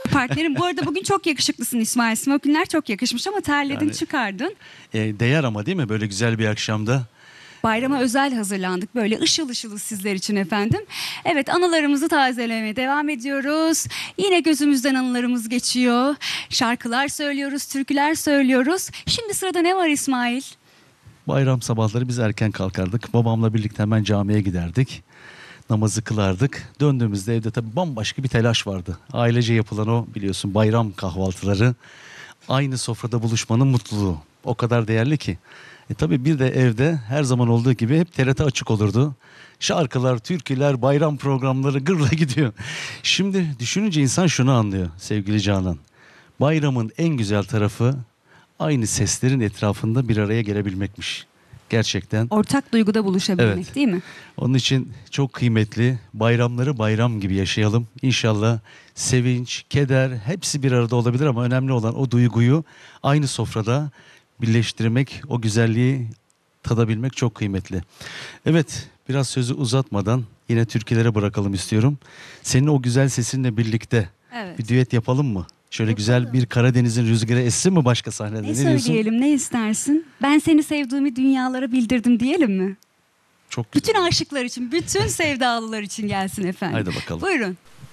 Partnerim. Bu arada bugün çok yakışıklısın İsmail. Smokinler çok yakışmış ama terledin, Yani- çıkardın. Değer ama değil mi böyle güzel bir akşamda? Bayrama özel hazırlandık. Böyle ışıl ışıl sizler için efendim. Evet, anılarımızı tazelemeye devam ediyoruz. Yine gözümüzden anılarımız geçiyor. Şarkılar söylüyoruz, türküler söylüyoruz. Şimdi sırada ne var İsmail? Bayram sabahları biz erken kalkardık. Babamla birlikte hemen camiye giderdik. Namazı kılardık. Döndüğümüzde evde tabii bambaşka bir telaş vardı. Ailece yapılan o biliyorsun bayram kahvaltıları. Aynı sofrada buluşmanın mutluluğu. O kadar değerli ki. Tabii bir de evde her zaman olduğu gibi hep TRT açık olurdu. Şarkılar, türküler, bayram programları gırla gidiyor. Şimdi düşününce insan şunu anlıyor sevgili Canan. Bayramın en güzel tarafı aynı seslerin etrafında bir araya gelebilmekmiş. Gerçekten. Ortak duyguda buluşabilmek, Evet. değil mi? Onun için çok kıymetli. Bayramları bayram gibi yaşayalım. İnşallah sevinç, keder hepsi bir arada olabilir ama önemli olan o duyguyu aynı sofrada birleştirmek, o güzelliği tadabilmek çok kıymetli. Evet, biraz sözü uzatmadan yine türkülere bırakalım istiyorum. Senin o güzel sesinle birlikte Evet. bir düet yapalım mı? Şöyle Yapalım. güzel bir Karadeniz'in rüzgarı essin mi başka sahnede? Ne Ne diyorsun? söyleyelim, ne istersin? Ben seni sevdiğimi dünyalara bildirdim diyelim mi? Çok güzel. Bütün aşıklar için, bütün sevdalılar için gelsin efendim. Haydi bakalım. Buyurun.